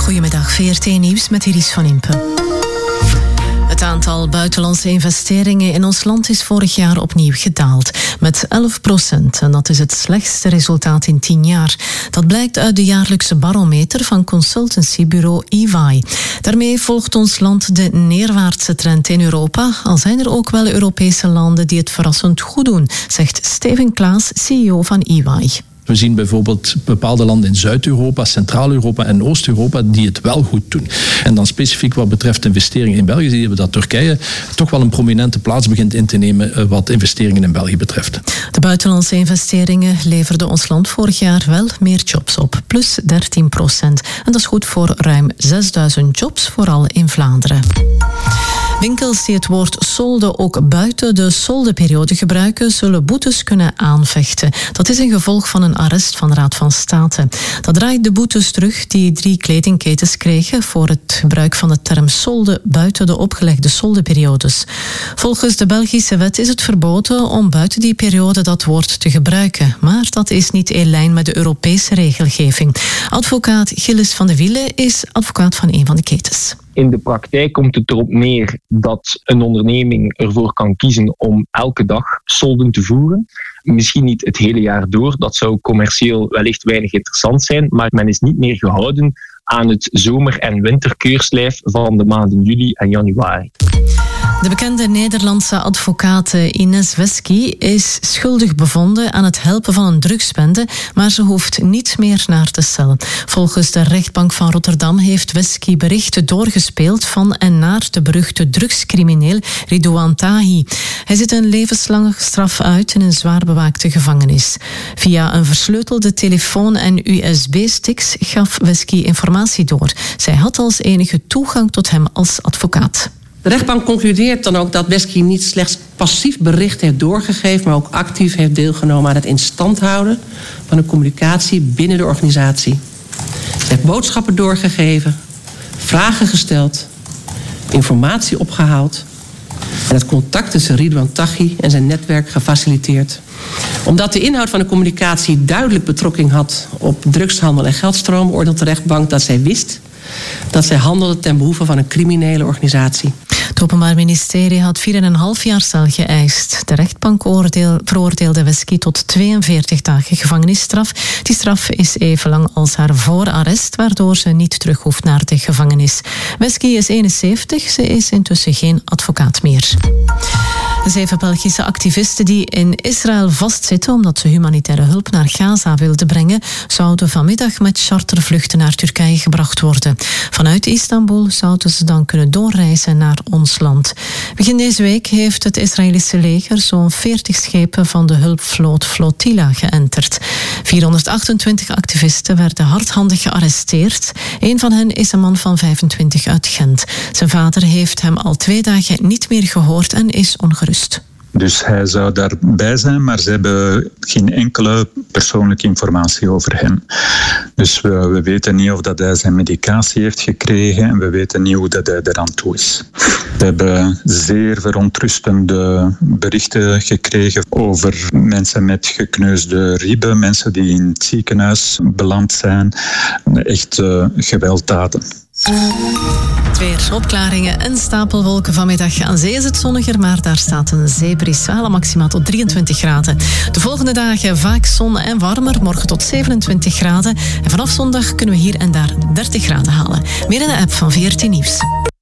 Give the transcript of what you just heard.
Goedemiddag, VRT Nieuws met Iris van Impen. Het aantal buitenlandse investeringen in ons land is vorig jaar opnieuw gedaald, met 11%. En dat is het slechtste resultaat in 10 jaar. Dat blijkt uit de jaarlijkse barometer van consultancybureau EY. Daarmee volgt ons land de neerwaartse trend in Europa, al zijn er ook wel Europese landen die het verrassend goed doen, zegt Steven Klaas, CEO van EY. We zien bijvoorbeeld bepaalde landen in Zuid-Europa, Centraal-Europa en Oost-Europa die het wel goed doen. En dan specifiek wat betreft investeringen in België zien we dat Turkije toch wel een prominente plaats begint in te nemen wat investeringen in België betreft. De buitenlandse investeringen leverden ons land vorig jaar wel meer jobs op, plus 13%. En dat is goed voor ruim 6000 jobs, vooral in Vlaanderen. Winkels die het woord solde ook buiten de soldeperiode gebruiken, zullen boetes kunnen aanvechten. Dat is een gevolg van een arrest van de Raad van State. Dat draait de boetes terug die 3 kledingketens kregen voor het gebruik van de term solde buiten de opgelegde soldeperiodes. Volgens de Belgische wet is het verboden om buiten die periode dat woord te gebruiken. Maar dat is niet in lijn met de Europese regelgeving. Advocaat Gilles van de Wiele is advocaat van een van de ketens. In de praktijk komt het erop neer dat een onderneming ervoor kan kiezen om elke dag solden te voeren. Misschien niet het hele jaar door, dat zou commercieel wellicht weinig interessant zijn, maar men is niet meer gehouden aan het zomer- en winterkeurslijf van de maanden juli en januari. De bekende Nederlandse advocaat Ines Wesky is schuldig bevonden aan het helpen van een drugsbende, maar ze hoeft niet meer naar de cel. Volgens de rechtbank van Rotterdam heeft Wesky berichten doorgespeeld van en naar de beruchte drugscrimineel Ridouan Taghi. Hij zit een levenslange straf uit in een zwaar bewaakte gevangenis. Via een versleutelde telefoon en USB-sticks gaf Wesky informatie door. Zij had als enige toegang tot hem als advocaat. De rechtbank concludeert dan ook dat Wesky niet slechts passief bericht heeft doorgegeven, maar ook actief heeft deelgenomen aan het in stand houden van de communicatie binnen de organisatie. Ze heeft boodschappen doorgegeven, vragen gesteld, informatie opgehaald en het contact tussen Ridouan Taghi en zijn netwerk gefaciliteerd. Omdat de inhoud van de communicatie duidelijk betrekking had op drugshandel en geldstroom, oordeelt de rechtbank dat zij wist dat zij handelde ten behoeve van een criminele organisatie. Het Openbaar Ministerie had 4,5 jaar cel geëist. De rechtbank veroordeelde Wesky tot 42 dagen gevangenisstraf. Die straf is even lang als haar voorarrest, waardoor ze niet terug hoeft naar de gevangenis. Wesky is 71, ze is intussen geen advocaat meer. 7 Belgische activisten die in Israël vastzitten omdat ze humanitaire hulp naar Gaza wilden brengen, zouden vanmiddag met chartervluchten naar Turkije gebracht worden. Vanuit Istanbul zouden ze dan kunnen doorreizen naar ons land. Begin deze week heeft het Israëlische leger zo'n 40 schepen van de hulpvloot Flotilla geënterd. 428 activisten werden hardhandig gearresteerd. Een van hen is een man van 25 uit Gent. Zijn vader heeft hem al 2 dagen niet meer gehoord en is ongerust. Dus hij zou daarbij zijn, maar ze hebben geen enkele persoonlijke informatie over hem. Dus we weten niet of dat hij zijn medicatie heeft gekregen en we weten niet hoe dat hij eraan toe is. We hebben zeer verontrustende berichten gekregen over mensen met gekneusde ribben, mensen die in het ziekenhuis beland zijn. Echt gewelddaden. Het weer, opklaringen en stapelwolken. Vanmiddag aan zee is het zonniger, maar daar staat een zeebries. Halen maximaal tot 23 graden. De volgende dagen vaak zon en warmer, morgen tot 27 graden. En vanaf zondag kunnen we hier en daar 30 graden halen. Meer in de app van VRT Nieuws.